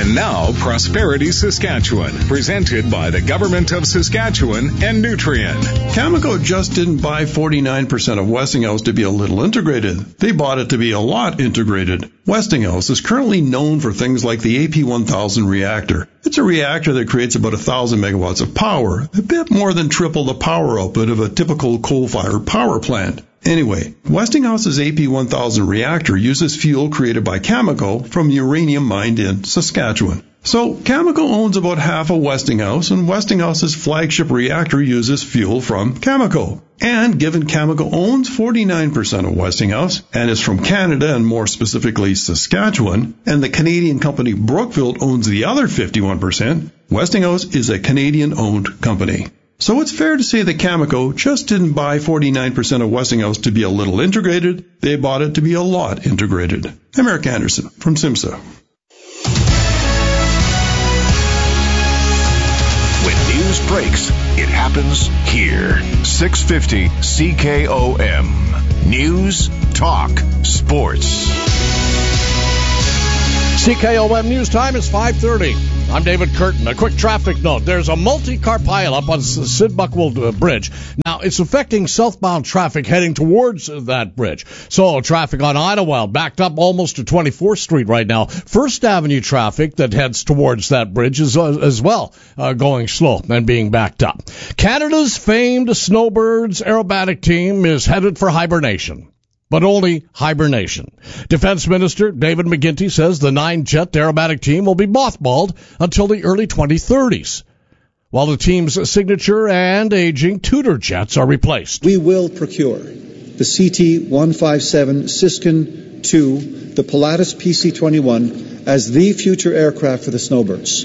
And now, Prosperity Saskatchewan, presented by the Government of Saskatchewan and Nutrien. Cameco just didn't buy 49% of Westinghouse to be a little integrated. They bought it to be a lot integrated. Westinghouse is currently known for things like the AP1000 reactor. It's a reactor that creates about 1,000 megawatts of power, a bit more than triple the power output of a typical coal-fired power plant. Anyway, Westinghouse's AP1000 reactor uses fuel created by Cameco from uranium mined in Saskatchewan. So Cameco owns about half of Westinghouse, and Westinghouse's flagship reactor uses fuel from Cameco. And given Cameco owns 49% of Westinghouse and is from Canada and more specifically Saskatchewan, and the Canadian company Brookfield owns the other 51%, Westinghouse is a Canadian-owned company. So it's fair to say that Cameco just didn't buy 49% of Westinghouse to be a little integrated, they bought it to be a lot integrated. I'm Eric Anderson from SIMSA. When news breaks, it happens here. 650 CKOM. News, Talk, Sports. CKOM News Time is 5:30. I'm David Curtin. A quick traffic note. There's a multi-car pileup on Sid Buckwell Bridge. Now, it's affecting southbound traffic heading towards that bridge. So, traffic on Idlewild backed up almost to 24th Street right now. First Avenue traffic that heads towards that bridge is as well going slow and being backed up. Canada's famed Snowbirds aerobatic team is headed for hibernation. But only hibernation. Defense Minister David McGuinty says the 9-jet aerobatic team will be mothballed until the early 2030s, while the team's signature and aging Tudor jets are replaced. We will procure the CT-157 Siskin II, the Pilatus PC-21, as the future aircraft for the Snowbirds.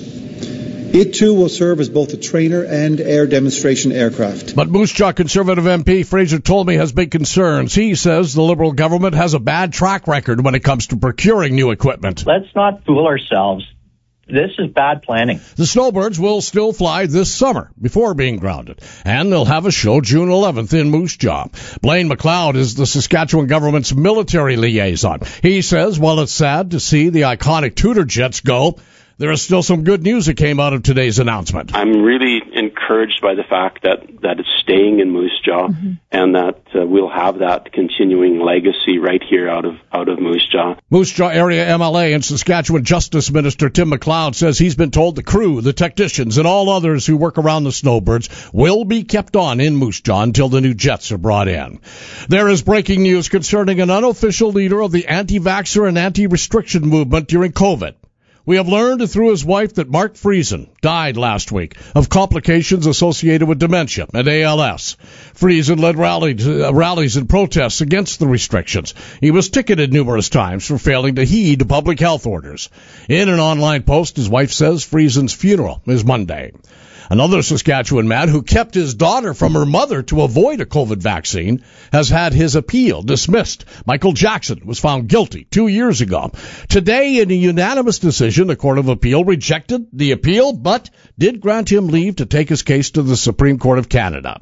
It, too, will serve as both a trainer and air demonstration aircraft. But Moose Jaw Conservative MP Fraser Tolmie has big concerns. He says the Liberal government has a bad track record when it comes to procuring new equipment. Let's not fool ourselves. This is bad planning. The Snowbirds will still fly this summer before being grounded, and they'll have a show June 11th in Moose Jaw. Blaine McLeod is the Saskatchewan government's military liaison. He says while it's sad to see the iconic Tudor jets go, there is still some good news that came out of today's announcement. I'm really encouraged by the fact that it's staying in Moose Jaw, and that we'll have that continuing legacy right here out of Moose Jaw. Moose Jaw area MLA and Saskatchewan Justice Minister Tim McLeod says he's been told the crew, the technicians, and all others who work around the Snowbirds will be kept on in Moose Jaw until the new jets are brought in. There is breaking news concerning an unofficial leader of the anti-vaxxer and anti-restriction movement during COVID. We have learned through his wife that Mark Friesen died last week of complications associated with dementia and ALS. Friesen led rallies and protests against the restrictions. He was ticketed numerous times for failing to heed public health orders. In an online post, his wife says Friesen's funeral is Monday. Another Saskatchewan man who kept his daughter from her mother to avoid a COVID vaccine has had his appeal dismissed. Michael Jackson was found guilty 2 years ago. Today, in a unanimous decision, the Court of Appeal rejected the appeal, but did grant him leave to take his case to the Supreme Court of Canada.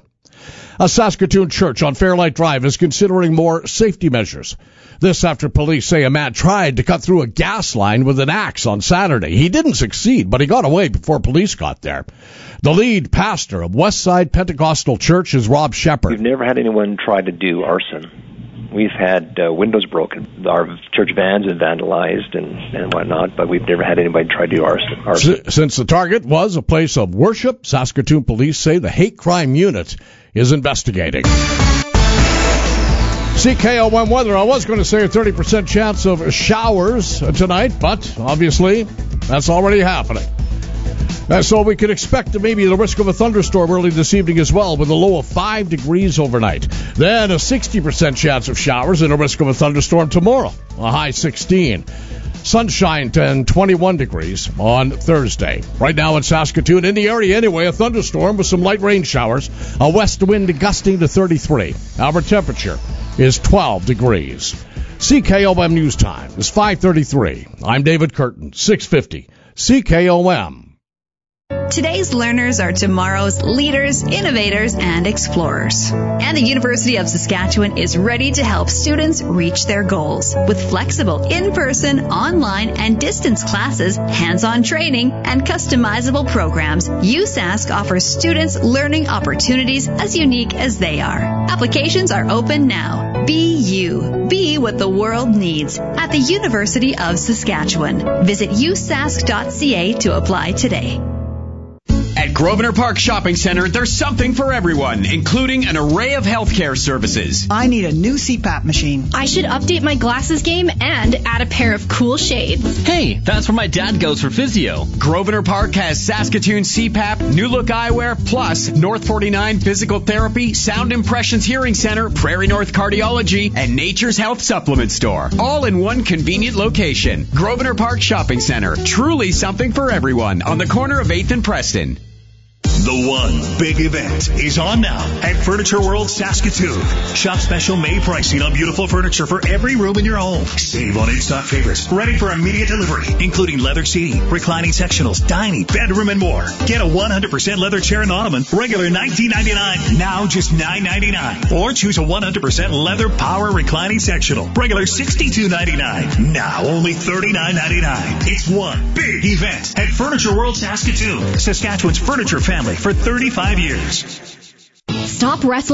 A Saskatoon church on Fairlight Drive is considering more safety measures. This after police say a man tried to cut through a gas line with an axe on Saturday. He didn't succeed, but he got away before police got there. The lead pastor of Westside Pentecostal Church is Rob Shepard. We've never had anyone try to do arson. We've had windows broken. Our church vans have vandalized and whatnot, but we've never had anybody try to do arson. Since the target was a place of worship, Saskatoon police say the hate crime unit is investigating. CKOM weather. I was going to say a 30% chance of showers tonight, but obviously that's already happening. So we could expect maybe the risk of a thunderstorm early this evening as well, with a low of 5 degrees overnight. Then a 60% chance of showers and a risk of a thunderstorm tomorrow, a high 16. Sunshine and 21 degrees on Thursday. Right now in Saskatoon, in the area anyway, a thunderstorm with some light rain showers, a west wind gusting to 33. Our temperature is 12 degrees. CKOM News Time is 5:33. I'm David Curtin, 650 CKOM. Today's learners are tomorrow's leaders, innovators, and explorers. And the University of Saskatchewan is ready to help students reach their goals. With flexible in-person, online, and distance classes, hands-on training, and customizable programs, USask offers students learning opportunities as unique as they are. Applications are open now. Be you. Be what the world needs at the University of Saskatchewan. Visit usask.ca to apply today. At Grosvenor Park Shopping Center, there's something for everyone, including an array of healthcare services. I need a new CPAP machine. I should update my glasses game and add a pair of cool shades. Hey, that's where my dad goes for physio. Grosvenor Park has Saskatoon CPAP, New Look Eyewear, plus North 49 Physical Therapy, Sound Impressions Hearing Center, Prairie North Cardiology, and Nature's Health Supplement Store. All in one convenient location. Grosvenor Park Shopping Center. Truly something for everyone on the corner of 8th and Preston. The one big event is on now at Furniture World Saskatoon. Shop special May pricing on beautiful furniture for every room in your home. Save on in-stock favorites ready for immediate delivery, including leather seating, reclining sectionals, dining, bedroom, and more. Get a 100% leather chair and ottoman, regular $19.99, now just $9.99. Or choose a 100% leather power reclining sectional, regular $62.99, now only $39.99. It's one big event at Furniture World Saskatoon, Saskatchewan's furniture family for 35 years. Stop wrestling